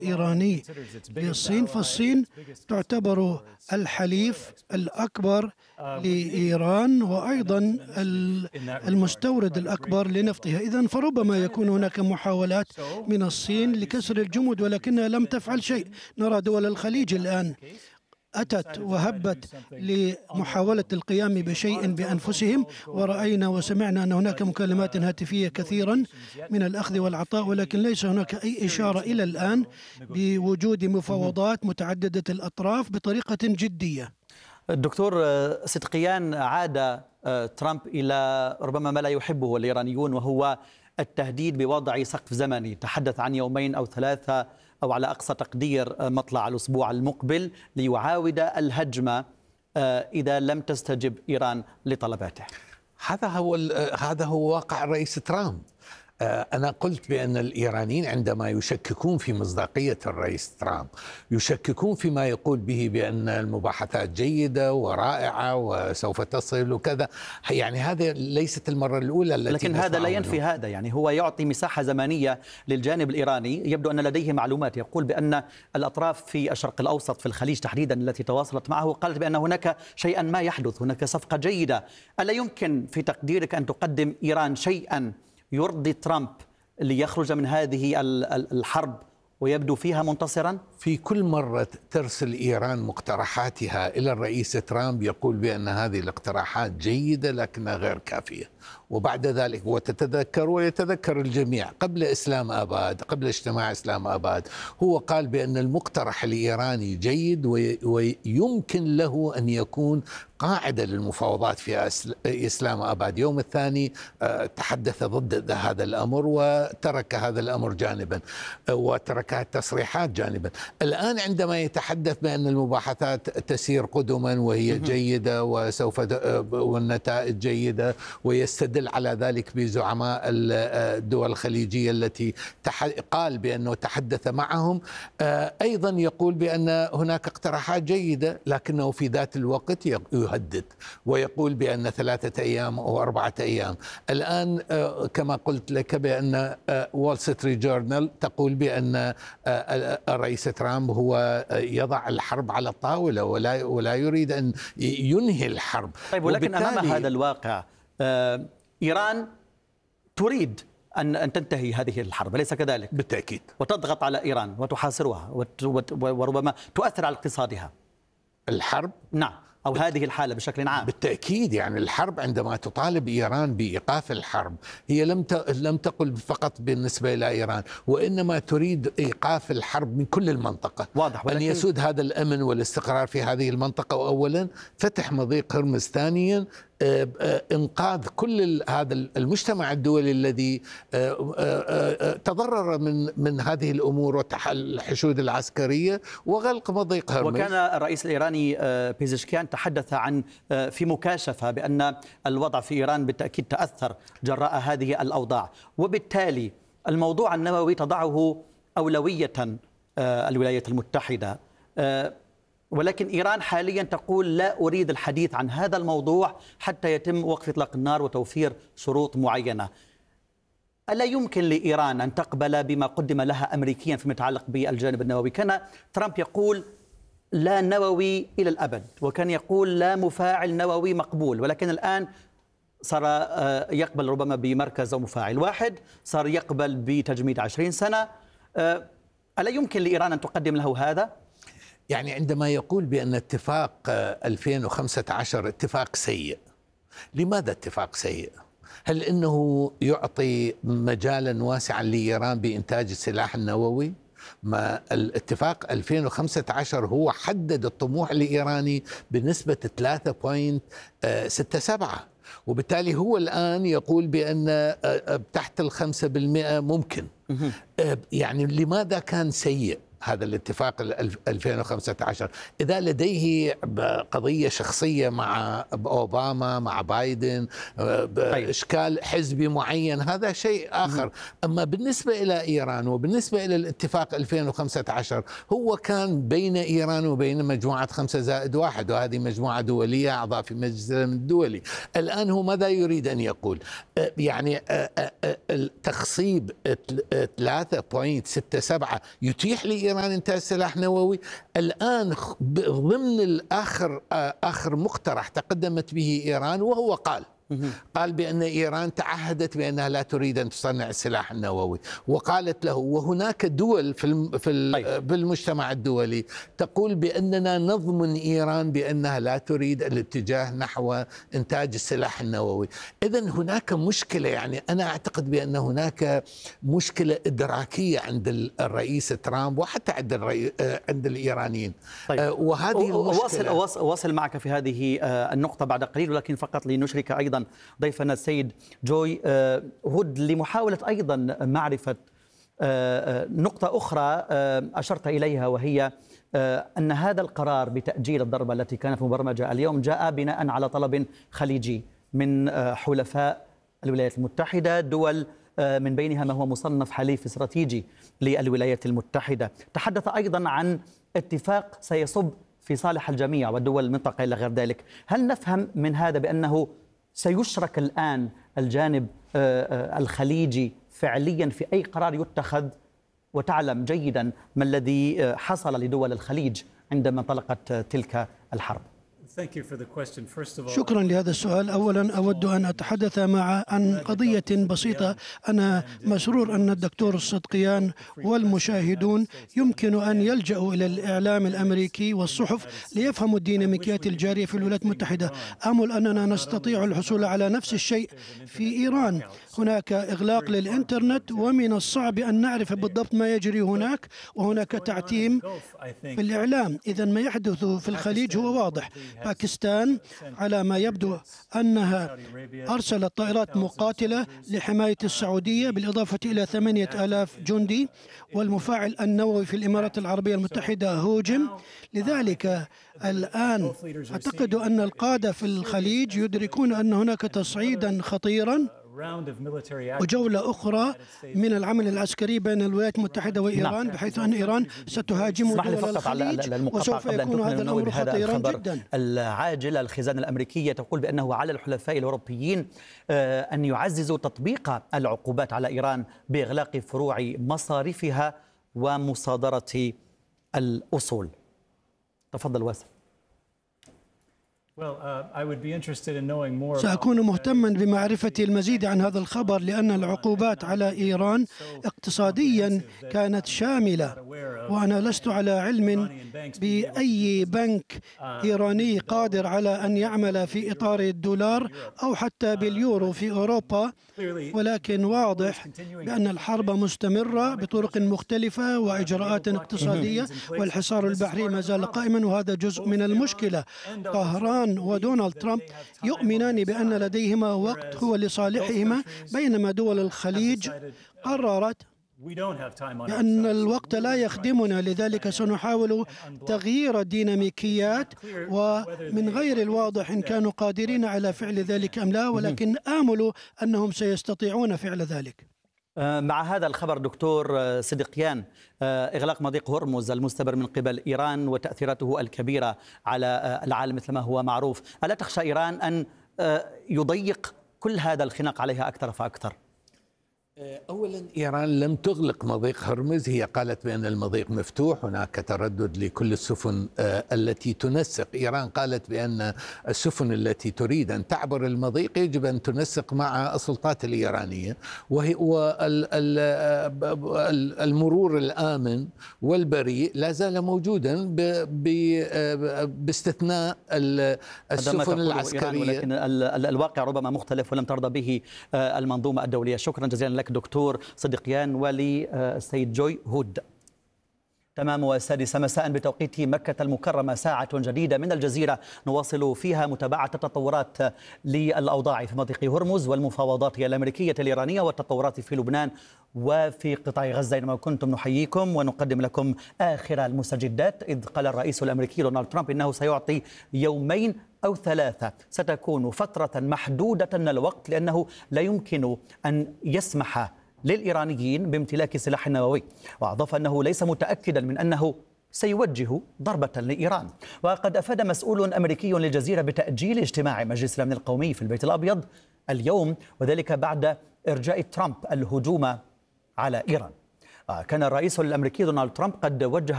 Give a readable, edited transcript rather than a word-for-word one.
إيراني للصين، فالصين تعتبر الحليف الأكبر لإيران وأيضا المستورد الأكبر لنفطها. إذن فربما يكون هناك محاولات من الصين لكسر الجمود، ولكنها لم تفعل شيء. نرى دول الخليج الآن أتت وهبت لمحاولة القيام بشيء بأنفسهم، ورأينا وسمعنا أن هناك مكالمات هاتفية كثيرا من الأخذ والعطاء، ولكن ليس هناك أي إشارة إلى الآن بوجود مفاوضات متعددة الأطراف بطريقة جدية. الدكتور صدقيان، عاد ترامب إلى ربما ما لا يحبه الإيرانيون، وهو التهديد بوضع سقف زمني. تحدث عن يومين أو ثلاثة أو على أقصى تقدير مطلع الأسبوع المقبل ليعاود الهجمة إذا لم تستجب إيران لطلباته. هذا هو واقع الرئيس ترامب. أنا قلت بأن الإيرانيين عندما يشككون في مصداقية الرئيس ترامب، يشككون فيما يقول به بأن المباحثات جيدة ورائعة وسوف تصل وكذا، يعني هذه ليست المرة الأولى التي لكن هذا لا ينفي هذا. يعني هو يعطي مساحة زمنية للجانب الإيراني. يبدو أن لديه معلومات. يقول بأن الأطراف في الشرق الأوسط، في الخليج تحديدا، التي تواصلت معه، قالت بأن هناك شيء ما يحدث، هناك صفقة جيدة. ألا يمكن في تقديرك أن تقدم إيران شيئا يرضي ترامب ليخرج من هذه الحرب ويبدو فيها منتصرا؟ في كل مرة ترسل إيران مقترحاتها إلى الرئيس ترامب يقول بأن هذه الاقتراحات جيدة لكنها غير كافية، وبعد ذلك وتتذكر ويتذكر الجميع قبل اجتماع إسلام آباد هو قال بأن المقترح الإيراني جيد ويمكن له أن يكون قاعدة للمفاوضات في إسلام آباد. يوم الثاني تحدث ضد هذا الأمر وترك هذا الأمر جانبا وترك التصريحات جانبا. الآن عندما يتحدث بأن المباحثات تسير قدما وهي جيدة والنتائج جيدة، ويستدل على ذلك بزعماء الدول الخليجية التي قال بأنه تحدث معهم، أيضا يقول بأن هناك اقتراحات جيدة، لكنه في ذات الوقت يهدد ويقول بأن 3 أيام أو 4 أيام. الآن كما قلت لك بأن وول ستريت جورنال تقول بأن الرئيس ترامب هو يضع الحرب على الطاولة ولا يريد أن ينهي الحرب. طيب، ولكن أمام هذا الواقع إيران تريد أن تنتهي هذه الحرب، أليس كذلك؟ بالتأكيد. وتضغط على إيران وتحاصرها وربما تؤثر على اقتصادها. الحرب؟ نعم، أو هذه الحالة بشكل عام. بالتأكيد. يعني الحرب عندما تطالب إيران بإيقاف الحرب هي لم تقل فقط بالنسبة إلى إيران، وإنما تريد إيقاف الحرب من كل المنطقة. واضح. أن يسود هذا الأمن والاستقرار في هذه المنطقة أولا، فتح مضيق هرمز ثانيا، إنقاذ كل هذا المجتمع الدولي الذي تضرر من هذه الأمور والحشود العسكرية وغلق مضيق هرمز. وكان الرئيس الإيراني بيزشكيان تحدث عن في مكاشفة بأن الوضع في إيران بالتأكيد تأثر جراء هذه الأوضاع، وبالتالي الموضوع النووي تضعه أولوية الولايات المتحدة، ولكن إيران حاليا تقول لا أريد الحديث عن هذا الموضوع حتى يتم وقف إطلاق النار وتوفير شروط معينة. ألا يمكن لإيران أن تقبل بما قدم لها أمريكيا فيما يتعلق بالجانب النووي؟ كان ترامب يقول لا نووي إلى الأبد، وكان يقول لا مفاعل نووي مقبول، ولكن الآن صار يقبل ربما بمركز أو مفاعل واحد، صار يقبل بتجميد 20 سنة. ألا يمكن لإيران أن تقدم له هذا؟ يعني عندما يقول بأن اتفاق 2015 اتفاق سيء، لماذا اتفاق سيء؟ هل إنه يعطي مجالا واسعا لإيران بإنتاج السلاح النووي؟ ما الاتفاق 2015 هو حدد الطموح الإيراني بنسبة 3.67، وبالتالي هو الآن يقول بأن تحت 5% ممكن. يعني لماذا كان سيء هذا الاتفاق 2015 إذا لديه قضية شخصية مع أوباما مع بايدن بإشكال حزبي معين، هذا شيء آخر. أما بالنسبة إلى إيران وبالنسبة إلى الاتفاق 2015 هو كان بين إيران وبين مجموعة 5+1، وهذه مجموعة دولية أعضاء في مجلس الأمن الدولي. الآن هو ماذا يريد أن يقول؟ يعني تخصيب 3.67 يتيح لإيران إيران إنتاج سلاح نووي. الآن ضمن آخر مقترح تقدمت به إيران، وهو قال بأن إيران تعهدت بأنها لا تريد أن تصنع السلاح النووي، وقالت له، وهناك دول بالمجتمع الدولي تقول بأننا نضمن إيران بأنها لا تريد الاتجاه نحو إنتاج السلاح النووي. إذن هناك مشكلة، يعني أنا أعتقد بأن هناك مشكلة إدراكية عند الرئيس ترامب وحتى عند الإيرانيين. طيب. وهذه واصل معك في هذه النقطة بعد قليل، ولكن فقط لنشرك أيضا ضيفنا السيد جوي هود لمحاولة أيضا معرفة نقطة أخرى أشرت إليها، وهي أن هذا القرار بتأجيل الضربة التي كانت مبرمجة اليوم جاء بناء على طلب خليجي من حلفاء الولايات المتحدة، دول من بينها ما هو مصنف حليف استراتيجي للولايات المتحدة. تحدث أيضا عن اتفاق سيصب في صالح الجميع ودول المنطقة إلى غير ذلك. هل نفهم من هذا بأنه سيشرك الآن الجانب الخليجي فعليا في أي قرار يتخذ؟ وتعلم جيدا ما الذي حصل لدول الخليج عندما انطلقت تلك الحرب. شكرا لهذا السؤال. أولا أود أن أتحدث عن قضية بسيطة. أنا مسرور أن الدكتور الصدقيان والمشاهدون يمكن أن يلجأوا إلى الإعلام الأمريكي والصحف ليفهموا الديناميكيات الجارية في الولايات المتحدة. آمل أننا نستطيع الحصول على نفس الشيء في إيران. هناك إغلاق للإنترنت، ومن الصعب أن نعرف بالضبط ما يجري هناك، وهناك تعتيم في الإعلام. إذن ما يحدث في الخليج هو واضح. باكستان على ما يبدو أنها أرسلت طائرات مقاتلة لحماية السعودية بالإضافة إلى 8,000 جندي، والمفاعل النووي في الإمارات العربية المتحدة هوجم. لذلك الآن أعتقد أن القادة في الخليج يدركون أن هناك تصعيدا خطيرا وجولة أخرى من العمل العسكري بين الولايات المتحدة وإيران، بحيث أن إيران ستهاجم دول الخليج، وسوف يكون هذا الأمر خطيرا جدا. العاجل الخزانة الأمريكية تقول بأنه على الحلفاء الأوروبيين أن يعززوا تطبيق العقوبات على إيران بإغلاق فروع مصارفها ومصادرة الأصول. تفضل واسف. سأكون مهتما بمعرفة المزيد عن هذا الخبر، لأن العقوبات على إيران اقتصاديا كانت شاملة، وأنا لست على علم بأي بنك إيراني قادر على أن يعمل في إطار الدولار أو حتى باليورو في أوروبا، ولكن واضح بأن الحرب مستمرة بطرق مختلفة وإجراءات اقتصادية، والحصار البحري ما زال قائما، وهذا جزء من المشكلة. طهران ودونالد ترامب يؤمنان بأن لديهما وقت هو لصالحهما، بينما دول الخليج قررت بأن الوقت لا يخدمنا. لذلك سنحاول تغيير الديناميكيات، ومن غير الواضح إن كانوا قادرين على فعل ذلك أم لا، ولكن آمل أنهم سيستطيعون فعل ذلك. مع هذا الخبر دكتور صدقيان، إغلاق مضيق هرمز المستمر من قبل إيران وتأثيراته الكبيرة على العالم مثل ما هو معروف، ألا تخشى إيران أن يضيق كل هذا الخناق عليها أكثر فأكثر؟ أولا إيران لم تغلق مضيق هرمز، هي قالت بأن المضيق مفتوح، هناك تردد لكل السفن التي تنسق. إيران قالت بأن السفن التي تريد أن تعبر المضيق يجب أن تنسق مع السلطات الإيرانية، والمرور الآمن والبريء لا زال موجودا باستثناء السفن العسكرية، ولكن الواقع ربما مختلف ولم ترضى به المنظومة الدولية. شكرا جزيلا لك دكتور صدقيان، وللسيد جوي هود. تمام 6 مساء بتوقيت مكة المكرمة، ساعة جديدة من الجزيرة نواصل فيها متابعة التطورات للأوضاع في مضيق هرمز والمفاوضات الأمريكية الإيرانية والتطورات في لبنان وفي قطاع غزة. إنما كنتم نحييكم ونقدم لكم آخر المستجدات، إذ قال الرئيس الأمريكي دونالد ترامب إنه سيعطي 2 أو 3، ستكون فترة محدودة من الوقت، لأنه لا يمكن أن يسمح للإيرانيين بامتلاك سلاح نووي، وأضاف أنه ليس متأكدا من أنه سيوجه ضربة لإيران. وقد أفاد مسؤول أمريكي للجزيرة بتأجيل اجتماع مجلس الأمن القومي في البيت الأبيض اليوم، وذلك بعد إرجاء ترامب الهجوم على إيران. كان الرئيس الأمريكي دونالد ترامب قد وجه